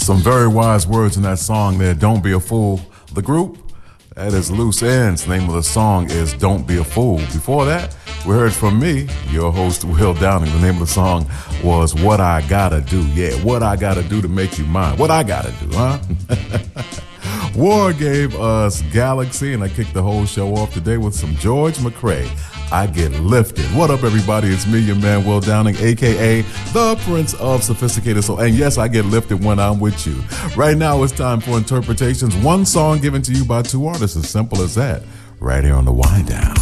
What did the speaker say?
Some very wise words in that song there, Don't Be a Fool. The group, that is Loose Ends. The name of the song is Don't Be a Fool. Before that, we heard from me, your host, Will Downing. The name of the song was What I Gotta Do. Yeah, what I gotta do to make you mine. What I gotta do, huh? War gave us Galaxy, and I kicked the whole show off today with some George McCrae. I Get Lifted. What up, everybody? It's me, your man, Will Downing, a.k.a. the Prince of Sophisticated Soul. And yes, I get lifted when I'm with you. Right now, it's time for interpretations. One song given to you by two artists. As simple as that. Right here on The Wind Down.